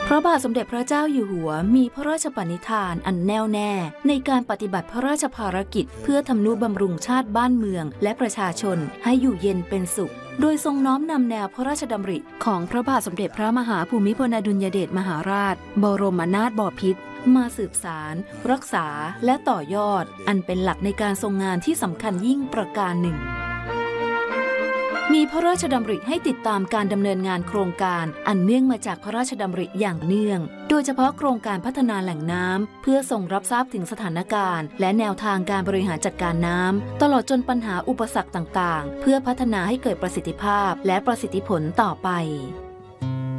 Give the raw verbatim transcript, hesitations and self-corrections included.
พระบาทสมเด็จพระเจ้าอยู่หัวมีพระราชปณิธานอันแน่วแน่ในการปฏิบัติพระราชภารกิจเพื่อทำนุบำรุงชาติบ้านเมืองและประชาชนให้อยู่เย็นเป็นสุขโดยทรงน้อมนำแนวพระราชดำริของพระบาทสมเด็จพระมหาภูมิพลอดุลยเดชมหาราชบรมนาถบพิตรมาสืบสารรักษาและต่อยอดอันเป็นหลักในการทรงงานที่สำคัญยิ่งประการหนึ่งมีพระราชดำริให้ติดตามการดำเนินงานโครงการอันเนื่องมาจากพระราชดำริอย่างเนื่องโดยเฉพาะโครงการพัฒนาแหล่งน้ำเพื่อทรงรับทราบถึงสถานการณ์และแนวทางการบริหารจัดการน้ำตลอดจนปัญหาอุปสรรคต่างๆเพื่อพัฒนาให้เกิดประสิทธิภาพและประสิทธิผลต่อไป